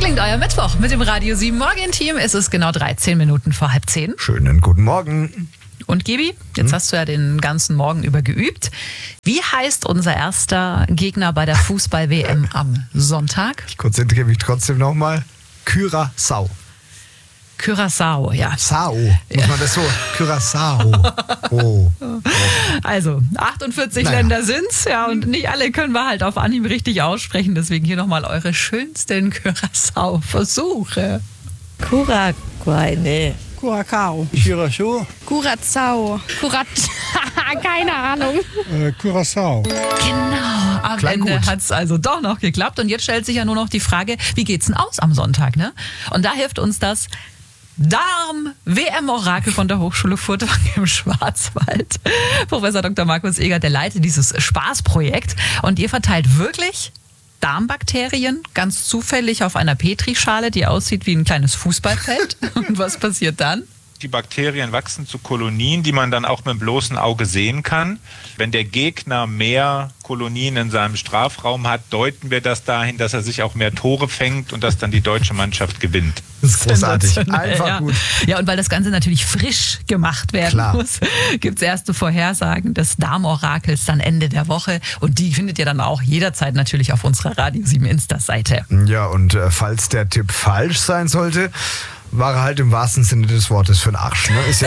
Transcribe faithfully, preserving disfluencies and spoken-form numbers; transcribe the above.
klingt euer Mittwoch mit dem Radio sieben Morgen-Team. Es ist genau dreizehn Minuten vor halb zehn. Schönen guten Morgen. Und Gibi, jetzt hm? hast du ja den ganzen Morgen über geübt. Wie heißt unser erster Gegner bei der Fußball-W M am Sonntag? Ich konzentriere mich trotzdem nochmal. Curaçao. Curaçao, ja. Sao. Muss man das so? Curaçao. Oh. oh. Also, achtundvierzig naja. Länder sind's, ja, und nicht alle können wir halt auf Anhieb richtig aussprechen. Deswegen hier nochmal eure schönsten Curaçao-Versuche. Curaçao, nee. Curacao. Curaçao. Curacao. Curat. Keine Ahnung. Äh, Curaçao. Genau, am Klang Ende gut. hat's also doch noch geklappt. Und jetzt stellt sich ja nur noch die Frage, wie geht's denn aus am Sonntag, ne? Und da hilft uns das Darm-W M-Orakel von der Hochschule Furtwangen im Schwarzwald. Professor Doktor Markus Egert, der leitet dieses Spaßprojekt. Und ihr verteilt wirklich Darmbakterien ganz zufällig auf einer Petrischale, die aussieht wie ein kleines Fußballfeld. Und was passiert dann? Die Bakterien wachsen zu Kolonien, die man dann auch mit dem bloßen Auge sehen kann. Wenn der Gegner mehr Kolonien in seinem Strafraum hat, deuten wir das dahin, dass er sich auch mehr Tore fängt und dass dann die deutsche Mannschaft gewinnt. Das ist großartig. Einfach ja. gut. Ja, und weil das Ganze natürlich frisch gemacht werden Klar. muss, gibt es erste Vorhersagen des Darmorakels dann Ende der Woche. Und die findet ihr dann auch jederzeit natürlich auf unserer Radio sieben Insta-Seite. Ja, und äh, falls der Tipp falsch sein sollte, war er halt im wahrsten Sinne des Wortes für den Arsch. Ne? Ist ja